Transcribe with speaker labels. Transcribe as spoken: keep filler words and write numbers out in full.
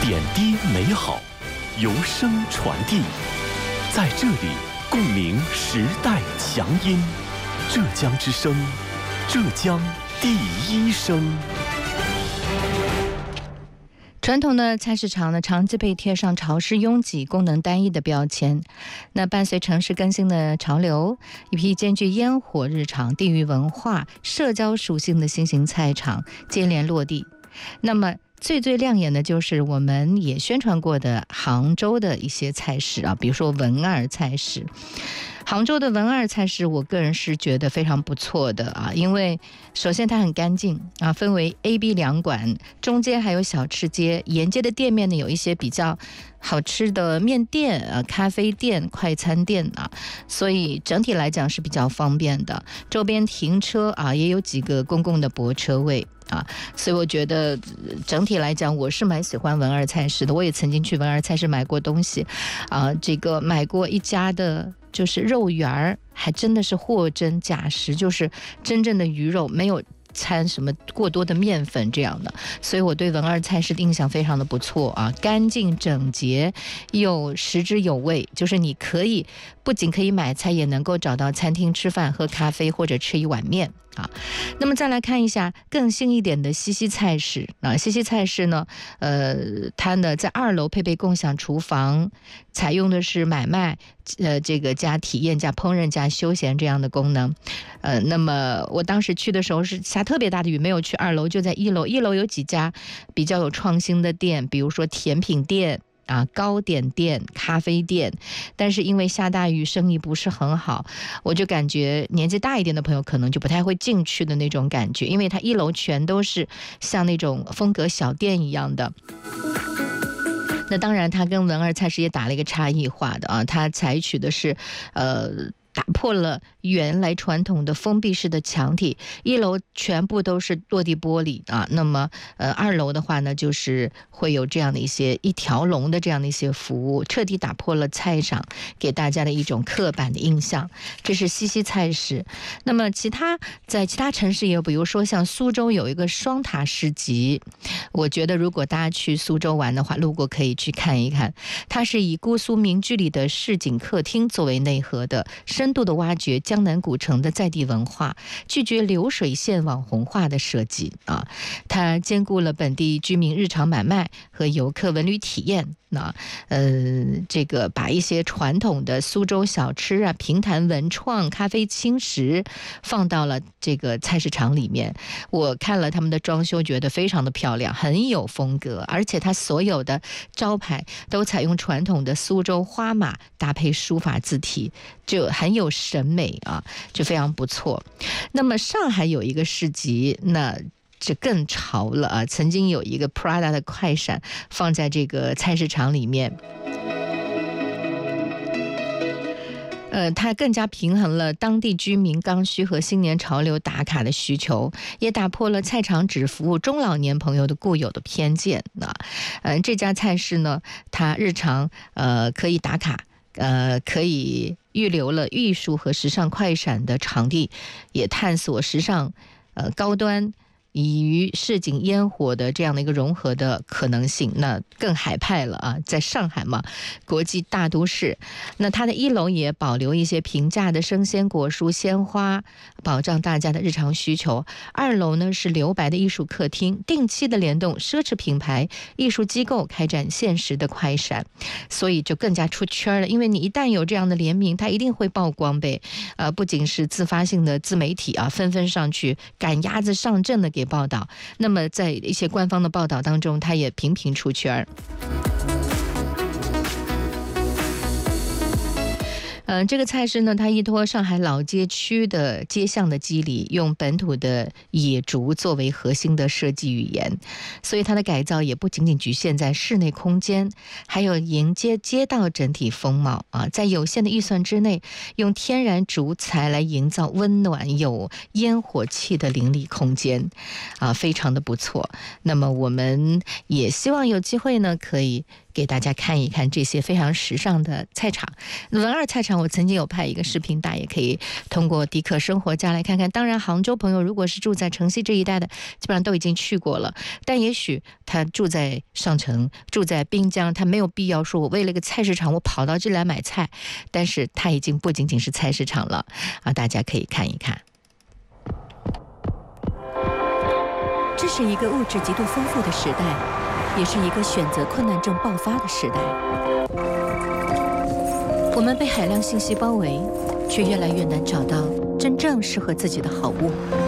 Speaker 1: 点滴美好，由声传递，在这里共鸣时代强音。浙江之声，浙江第一声。
Speaker 2: 传统的菜市场呢，长期被贴上潮湿、拥挤、功能单一的标签。那伴随城市更新的潮流，一批兼具烟火日常、地域文化、社交属性的新型菜场接连落地。那么最最亮眼的就是我们也宣传过的杭州的一些菜市啊，比如说文二菜市。杭州的文二菜市，我个人是觉得非常不错的啊，因为首先它很干净啊，分为 A、B 两馆，中间还有小吃街，沿街的店面呢有一些比较好吃的面店、啊、咖啡店、快餐店啊，所以整体来讲是比较方便的。周边停车啊也有几个公共的泊车位啊，所以我觉得整体来讲我是蛮喜欢文二菜市的。我也曾经去文二菜市买过东西啊，这个买过一家的就是肉圆儿，还真的是货真价实，就是真正的鱼肉，没有掺什么过多的面粉这样的，所以我对文二菜市的印象非常的不错啊，干净整洁又食之有味，就是你可以不仅可以买菜，也能够找到餐厅吃饭、喝咖啡或者吃一碗面啊。那么再来看一下更新一点的西西菜市啊，西西菜市呢，呃，它呢在二楼配备共享厨房，采用的是买卖呃这个加体验加烹饪加休闲这样的功能。呃，那么我当时去的时候是下特别大的雨，没有去二楼，就在一楼。一楼有几家比较有创新的店，比如说甜品店啊、糕点店、咖啡店，但是因为下大雨，生意不是很好，我就感觉年纪大一点的朋友可能就不太会进去的那种感觉，因为它一楼全都是像那种风格小店一样的。那当然，它跟文二菜市也打了一个差异化的啊，它采取的是呃。打破了原来传统的封闭式的墙体，一楼全部都是落地玻璃啊。那么，呃，二楼的话呢，就是会有这样的一些一条龙的这样的一些服务，彻底打破了菜场给大家的一种刻板的印象。这是西西菜市。那么，其他在其他城市也有，比如说像苏州有一个双塔市集，我觉得如果大家去苏州玩的话，路过可以去看一看。它是以姑苏名剧里的市井客厅作为内核的。深度的挖掘江南古城的在地文化，拒绝流水线网红化的设计啊，它兼顾了本地居民日常买卖和游客文旅体验。那呃，这个把一些传统的苏州小吃啊、评弹文创、咖啡轻食放到了这个菜市场里面。我看了他们的装修，觉得非常的漂亮，很有风格，而且它所有的招牌都采用传统的苏州花马搭配书法字体，就很有审美啊，就非常不错。那么上海有一个市集，那这更潮了啊！曾经有一个 Prada 的快闪放在这个菜市场里面，呃，它更加平衡了当地居民刚需和新年潮流打卡的需求，也打破了菜场只服务中老年朋友的固有的偏见啊。呃，这家菜市呢，它日常呃可以打卡，呃可以预留了艺术和时尚快闪的场地，也探索时尚呃高端以与市井烟火的这样的一个融合的可能性，那更海派了啊！在上海嘛，国际大都市，那它的一楼也保留一些平价的生鲜果蔬、鲜花，保障大家的日常需求。二楼呢是留白的艺术客厅，定期的联动奢侈品牌、艺术机构开展限时的快闪，所以就更加出圈了。因为你一旦有这样的联名，它一定会曝光呗。呃，不仅是自发性的自媒体啊，纷纷上去赶鸭子上阵的给报道，那么在一些官方的报道当中，它也频频出圈。嗯、呃，这个菜市呢，它依托上海老街区的街巷的肌理，用本土的野竹作为核心的设计语言，所以它的改造也不仅仅局限在室内空间，还有迎接街道整体风貌啊，在有限的预算之内，用天然竹材来营造温暖有烟火气的邻里空间啊，非常的不错。那么我们也希望有机会呢，可以给大家看一看这些非常时尚的菜场。文二菜场我曾经有拍一个视频，大家也可以通过迪克生活家来看看。当然杭州朋友如果是住在城西这一带的，基本上都已经去过了，但也许他住在上城，住在滨江，他没有必要说我为了个菜市场我跑到这里来买菜，但是他已经不仅仅是菜市场了啊，大家可以看一看。这是一个物质极度丰富的时代，也是一个选择困难症爆发的时代。我们被海量信息包围，却越来越难找到真正适合自己的好物。